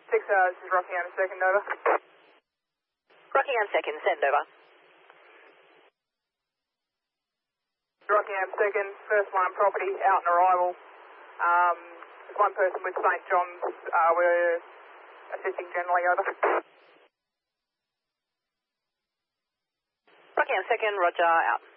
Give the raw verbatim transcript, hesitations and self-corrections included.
six, uh, this is Rockingham second, over. Rockingham second, send over. Rockingham second, first line property, out and arrival. Um, there's one person with Saint John's, uh, we're assisting generally, over. Rockingham second, roger, out.